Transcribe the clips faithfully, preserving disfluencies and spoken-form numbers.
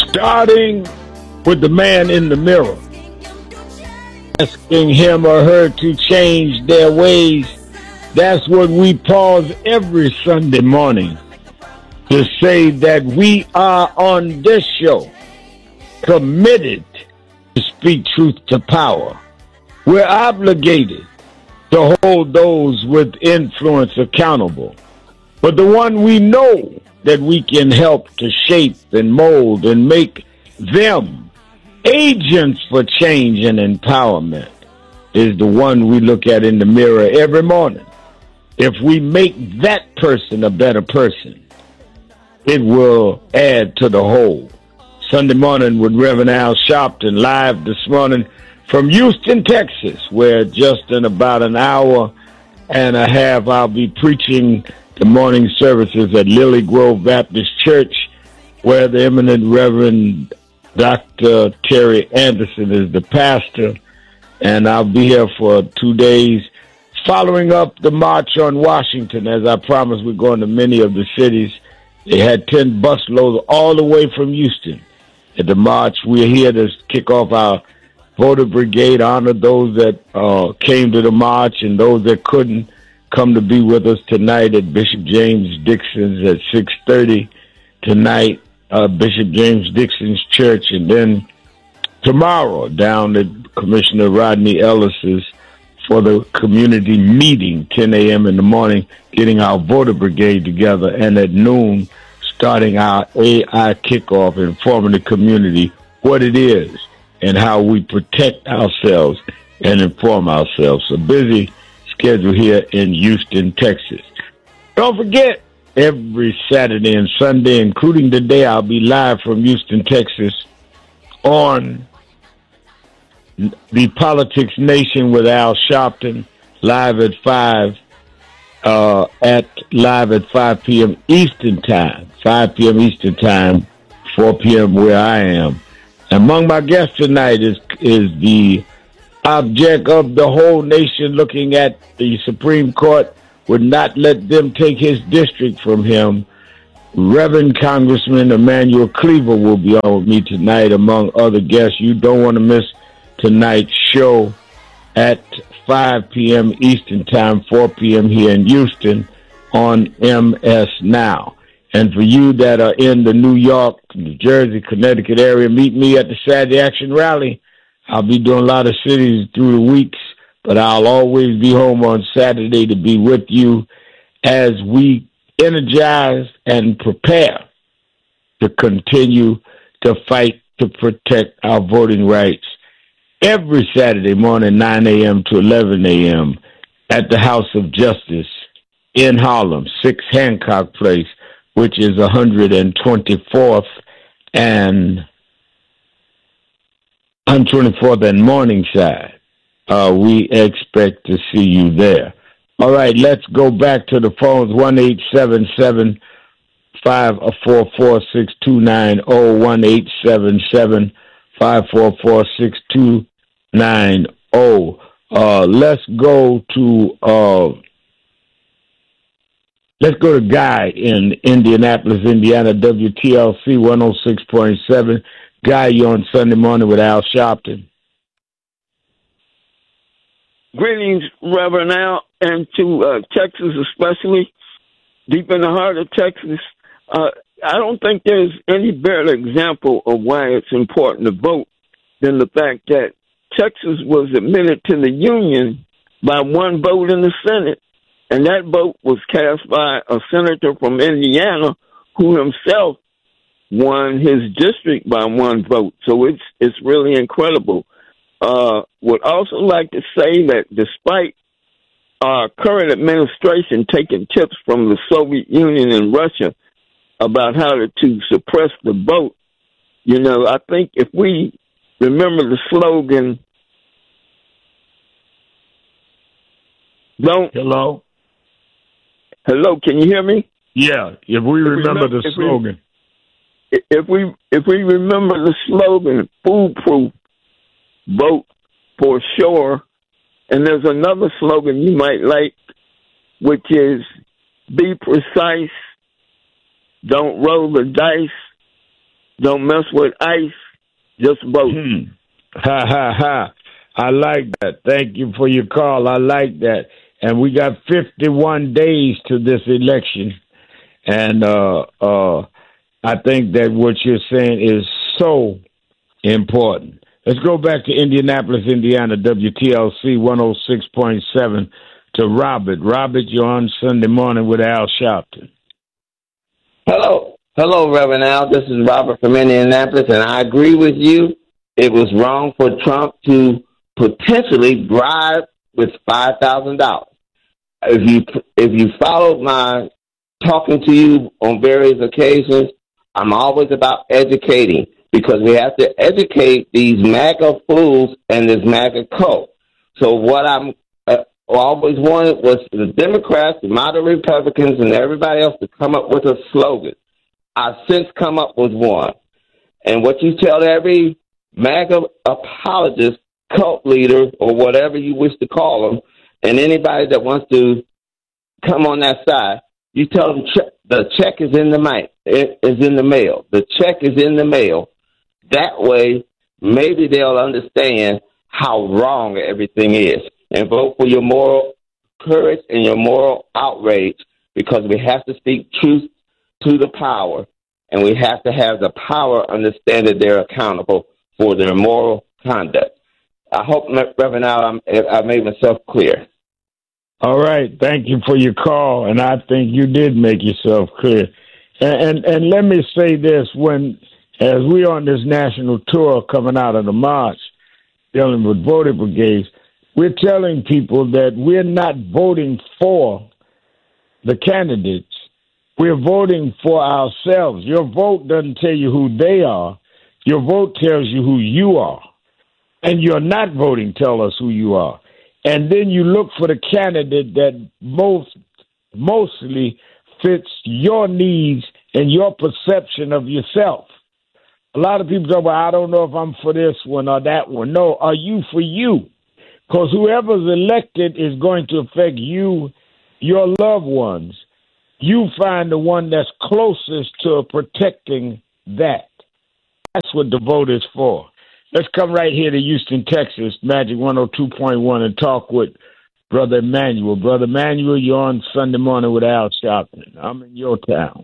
Starting with the man in the mirror, asking him or her to change their ways. That's what we pause every Sunday morning to say that we are on this show committed to speak truth to power. We're obligated to hold those with influence accountable. But the one we know that we can help to shape and mold and make them agents for change and empowerment is the one we look at in the mirror every morning. If we make that person a better person, it will add to the whole. Sunday morning with Reverend Al Sharpton, live this morning from Houston, Texas, where just in about an hour and a half I'll be preaching the morning services at Lily Grove Baptist Church, where the eminent Reverend Doctor Terry Anderson is the pastor, and I'll be here for two days following up the March on Washington. As I promised, we're going to many of the cities. They had ten busloads all the way from Houston at the march. We're here to kick off our voter brigade, honor those that uh, came to the march and those that couldn't come to be with us tonight at Bishop James Dixon's at six thirty tonight, uh, Bishop James Dixon's church, and then tomorrow down at Commissioner Rodney Ellis's for the community meeting, ten a.m. in the morning, getting our voter brigade together, and at noon, starting our A I kickoff, informing the community what it is and how we protect ourselves and inform ourselves. So busy schedule here in Houston, Texas. Don't forget, every Saturday and Sunday, including today, I'll be live from Houston, Texas on the Politics Nation with Al Sharpton, live at five, uh, at live at five p.m. Eastern Time, five p.m. Eastern Time, four p.m. where I am. Among my guests tonight is is the object of the whole nation looking at the Supreme Court would not let them take his district from him. Reverend Congressman Emanuel Cleaver will be on with me tonight, among other guests. You don't want to miss tonight's show at five p.m. Eastern Time, four p.m. here in Houston on M S Now. And for you that are in the New York, New Jersey, Connecticut area, meet me at the Saturday Action Rally. I'll be doing a lot of cities through the weeks, but I'll always be home on Saturday to be with you as we energize and prepare to continue to fight to protect our voting rights every Saturday morning, nine a.m. to eleven a.m. at the House of Justice in Harlem, six Hancock Place, which is one hundred twenty-fourth and one hundred twenty-fourth and Morningside. Uh, we expect to see you there. All right, let's go back to the phones, one eight seven seven, five four four, six two nine zero, one eight seven seven, five four four, six two nine zero. Uh, let's go to... Uh, Let's go to Guy in Indianapolis, Indiana, W T L C one oh six point seven. Guy, you're on Sunday morning with Al Sharpton. Greetings, Reverend Al, and to uh, Texas especially, deep in the heart of Texas. Uh, I don't think there's any better example of why it's important to vote than the fact that Texas was admitted to the Union by one vote in the Senate. And that vote was cast by a senator from Indiana who himself won his district by one vote. So it's it's really incredible. Uh, would also like to say that despite our current administration taking tips from the Soviet Union and Russia about how to, to suppress the vote, you know, I think if we remember the slogan, don't... Hello? Hello, can you hear me? Yeah, if we remember, if we remember the if slogan. We, if we if we remember the slogan, foolproof, vote for sure. And there's another slogan you might like, which is be precise, don't roll the dice, Don't mess with ICE. Just vote. Hmm. Ha, ha, ha. I like that. Thank you for your call. I like that. And we got fifty-one days to this election. And uh, uh, I think that what you're saying is so important. Let's go back to Indianapolis, Indiana, W T L C one oh six point seven to Robert. Robert, you're on Sunday Morning with Al Sharpton. Hello. Hello, Reverend Al. This is Robert from Indianapolis, and I agree with you. It was wrong for Trump to potentially bribe with five thousand dollars. If you if you followed my talking to you on various occasions, I'm always about educating, because we have to educate these MAGA fools and this MAGA cult. So what I'm uh, always wanted was the Democrats, the moderate Republicans, and everybody else to come up with a slogan. I've since come up with one. And what you tell every MAGA apologist, cult leader, or whatever you wish to call them, and anybody that wants to come on that side, you tell them che- the check is in the mail. It is in the mail. The check is in the mail. That way, maybe they'll understand how wrong everything is, and vote for your moral courage and your moral outrage, because we have to speak truth to the power, and we have to have the power understand that they're accountable for their moral conduct. I hope, Reverend Al, I made myself clear. All right. Thank you for your call, and I think you did make yourself clear. And, and, and let me say this, when, as we're on this national tour coming out of the march, dealing with voter brigades, we're telling people that we're not voting for the candidates. We're voting for ourselves. Your vote doesn't tell you who they are. Your vote tells you who you are. And you're not voting tell us who you are. And then you look for the candidate that most mostly fits your needs and your perception of yourself. A lot of people say, well, I don't know if I'm for this one or that one. No, are you for you? Because whoever's elected is going to affect you, your loved ones. You find the one that's closest to protecting that. That's what the vote is for. Let's come right here to Houston, Texas, Magic one oh two point one, and talk with Brother Emmanuel. Brother Emmanuel, you're on Sunday Morning with Al Sharpton. I'm in your town.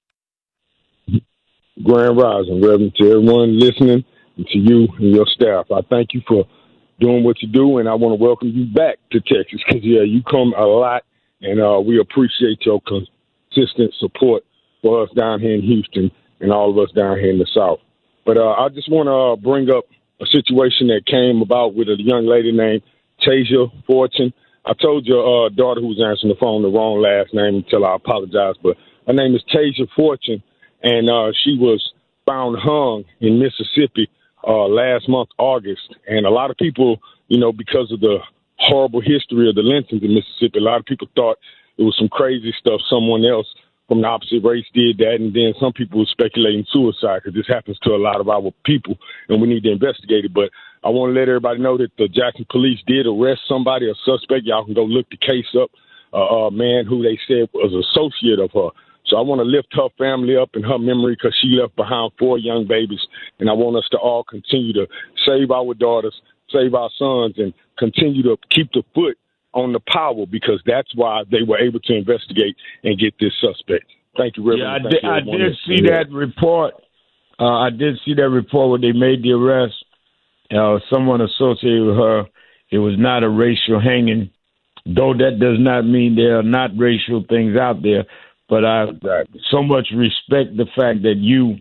Grand Rising, Reverend, to everyone listening, and to you and your staff. I thank you for doing what you do, and I want to welcome you back to Texas, because, yeah, you come a lot, and uh, we appreciate your consistent support for us down here in Houston and all of us down here in the South. But uh, I just want to uh, bring up a situation that came about with a young lady named Tasia Fortune. I told your uh, daughter who was answering the phone the wrong last name until I apologize, but her name is Tasia Fortune, and uh, she was found hung in Mississippi uh, last month, August. And a lot of people, you know, because of the horrible history of the lynchings in Mississippi, a lot of people thought it was some crazy stuff someone else from the opposite race did that, and then some people were speculating suicide, because this happens to a lot of our people, and we need to investigate it. But I want to let everybody know that the Jackson police did arrest somebody, a suspect. Y'all can go look the case up, uh, a man who they said was an associate of her. So I want to lift her family up in her memory, because she left behind four young babies, and I want us to all continue to save our daughters, save our sons, and continue to keep the foot on the power, because that's why they were able to investigate and get this suspect. Thank you, Reverend. Yeah, I did, I did see that report. Uh, I did see that report where they made the arrest. Uh, someone associated with her. It was not a racial hanging, though that does not mean there are not racial things out there. But I exactly. so much respect the fact that you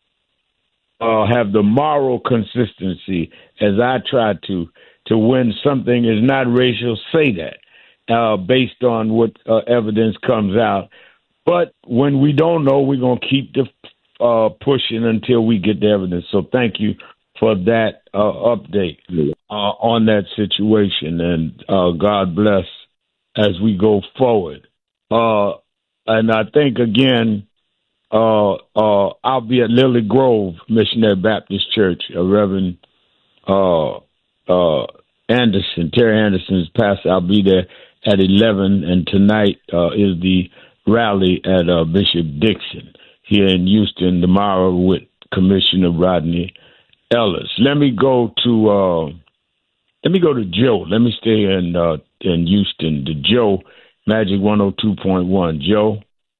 uh, have the moral consistency, as I try to, to when something is not racial, say that, uh, based on what uh, evidence comes out. But when we don't know, we're going to keep the uh, pushing until we get the evidence. So thank you for that uh, update uh, on that situation, and uh, God bless as we go forward. Uh, and I think, again, uh, uh, I'll be at Lily Grove Missionary Baptist Church, uh, Reverend uh, uh, Anderson, Terry Anderson's pastor. I'll be there at eleven, and tonight uh, is the rally at uh, Bishop Dixon here in Houston tomorrow with Commissioner Rodney Ellis. Let me go to uh, let me go to Joe. Let me stay in uh, in Houston. To Joe, Magic one oh two point one. Joe.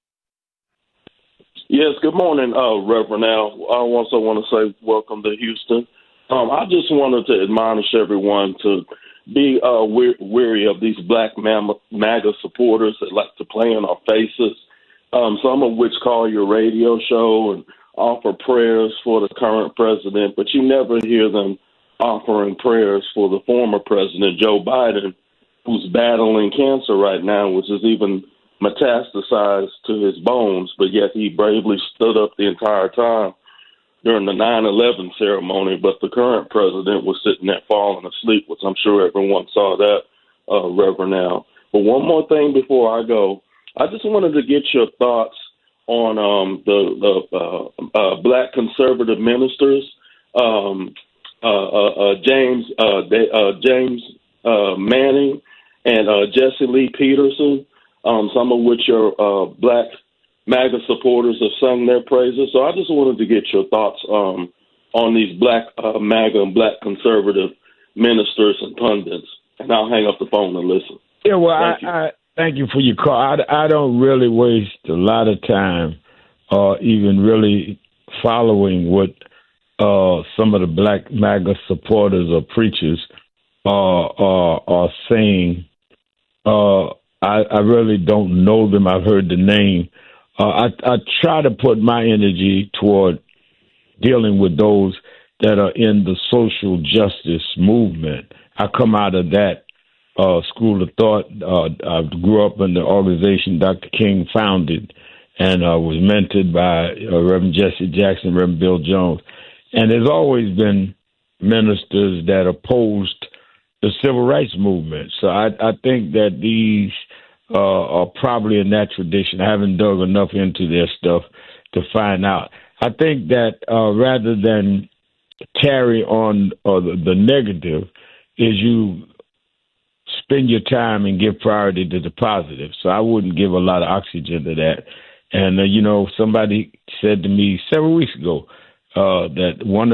Yes, good morning, uh, Reverend Al. I also want to say welcome to Houston. Um, I just wanted to admonish everyone to be uh, we- weary of these black MAGA supporters that like to play in our faces, um, some of which call your radio show and offer prayers for the current president, but you never hear them offering prayers for the former president, Joe Biden, who's battling cancer right now, which is even metastasized to his bones, but yet he bravely stood up the entire time during the nine eleven ceremony. But the current president was sitting there falling asleep, which I'm sure everyone saw that, uh, Reverend Al. But one more thing before I go, I just wanted to get your thoughts on um, the, the uh, uh, black conservative ministers, um, uh, uh, uh, James uh, they, uh, James uh, Manning and uh, Jesse Lee Peterson. Um, some of which are uh, black MAGA supporters have sung their praises. So I just wanted to get your thoughts um, on these black uh, MAGA and black conservative ministers and pundits. And I'll hang up the phone and listen. Yeah, well, thank I, you. I thank you for your call. I, I don't really waste a lot of time or uh, even really following what uh, some of the black MAGA supporters or preachers are, are, are saying. Uh, I, I really don't know them. I've heard the name. Uh, I, I try to put my energy toward dealing with those that are in the social justice movement. I come out of that uh, school of thought. Uh, I grew up in the organization Doctor King founded and uh, was mentored by uh, Reverend Jesse Jackson, Reverend Bill Jones. And there's always been ministers that opposed the civil rights movement. So I, I think that these uh, are probably in that tradition. I haven't dug enough into their stuff to find out. I think that uh, rather than carry on uh, the, the negative, is you spend your time and give priority to the positive. So I wouldn't give a lot of oxygen to that. And, uh, you know, somebody said to me several weeks ago uh, that one